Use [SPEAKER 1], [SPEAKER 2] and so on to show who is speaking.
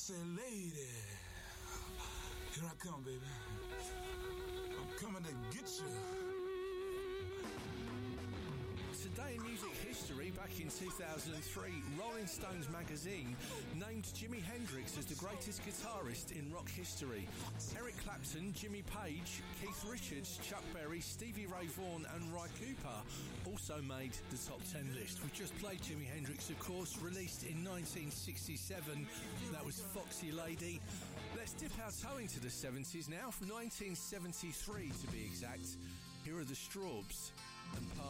[SPEAKER 1] say, lady, here I come, baby. I'm coming to get you.
[SPEAKER 2] Today in music history, back in 2003, Rolling Stones magazine named Jimi Hendrix as the greatest guitarist in rock history. Eric Clapton, Jimmy Page, Keith Richards, Chuck Berry, Stevie Ray Vaughan and Ry Cooper also made the top 10 list. We just played Jimi Hendrix, of course, released in 1967. That was Foxy Lady. Let's dip our toe into the 70s now, from 1973 to be exact. Here are the Strawbs and Part